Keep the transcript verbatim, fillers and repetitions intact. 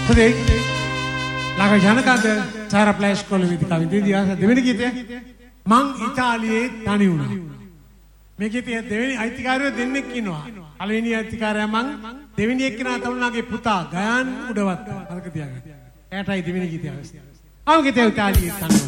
හොඳයි. ළඟ ජනකාද චාරප්ලා ඉස්කෝලේ විදි කවිදේ දිහා දෙවෙනි ගීතය මං ඉතාලියේ තනි වුණා. මේ ගීතයේ දෙවෙනි අයිතිකාරයෝ දෙන්නෙක් ඉන්නවා. පළවෙනි අයිතිකාරයා මං දෙවෙනි එක්කෙනා තමුණාගේ පුතා ගයාන් උඩවත්. අරක තියාගන්න. එයාටයි දෙවෙනි ගීතය අවශ්‍යයි. ආව ගීතය ඉතාලියේ තනි